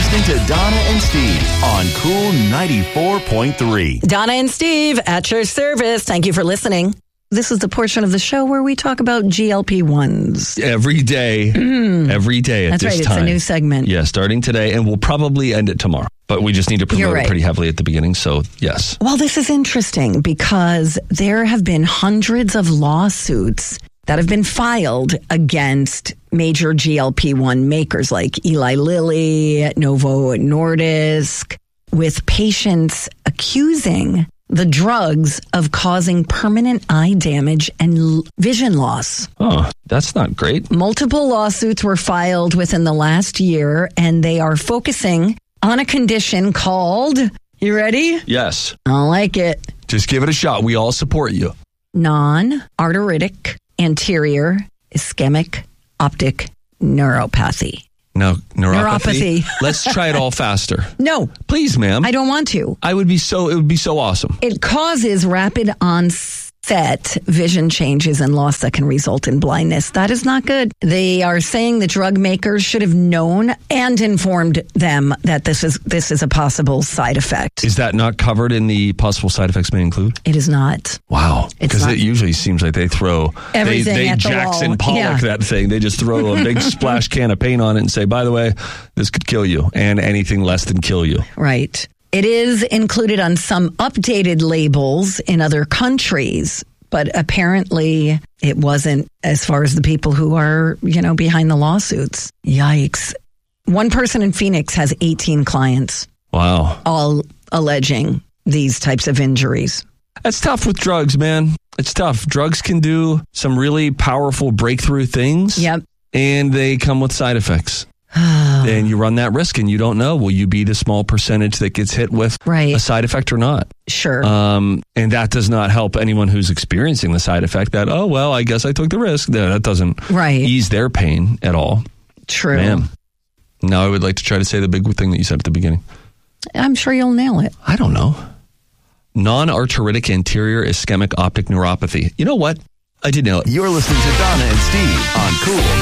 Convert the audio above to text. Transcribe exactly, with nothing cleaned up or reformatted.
listening to Donna and Steve on Cool ninety-four point three. Donna and Steve at your service. Thank you for listening. This is the portion of the show where we talk about G L P ones. Every day. Mm. Every day at That's this right. time. It's a new segment. Yeah, starting today, and we'll probably end it tomorrow. But we just need to promote right. it pretty heavily at the beginning, so yes. Well, this is interesting because there have been hundreds of lawsuits that have been filed against major G L P one makers like Eli Lilly, Novo Nordisk, with patients accusing the drugs of causing permanent eye damage and l- vision loss. Oh, that's not great. Multiple lawsuits were filed within the last year, and they are focusing on a condition called, you ready? Yes. I like it. Just give it a shot. We all support you. Non-arteritic anterior ischemic optic neuropathy. Now, neuropathy. Neuropathy. Let's try it all faster. No, Please, ma'am. I don't want to. I would be so, it would be so awesome. It causes rapid onset vision changes and loss that can result in blindness. That is not good. They are saying the drug makers should have known and informed them that this is this is a possible side effect. Is that not covered in the possible side effects may include? It is not. Wow. It's Because not. it usually seems like they throw, Everything they, they at the Jackson wall. Pollock Yeah. that thing. They just throw a big splash can of paint on it and say, by the way, this could kill you, and anything less than kill you. Right. It is included on some updated labels in other countries, but apparently it wasn't as far as the people who are, you know, behind the lawsuits. Yikes. One person in Phoenix has eighteen clients, Wow. all alleging these types of injuries. That's tough with drugs, man. It's tough. Drugs can do some really powerful breakthrough things. Yep. And they come with side effects. And you run that risk and you don't know, will you be the small percentage that gets hit with Right. a side effect or not? Sure. Um, and that does not help anyone who's experiencing the side effect that, oh, well, I guess I took the risk. No, that doesn't Right. ease their pain at all. True. Man. Now I would like to try to say the big thing that you said at the beginning. I'm sure you'll nail it. I don't know. Non-arteritic anterior ischemic optic neuropathy. You know what? I did nail it. You're listening to Donna and Steve on Cool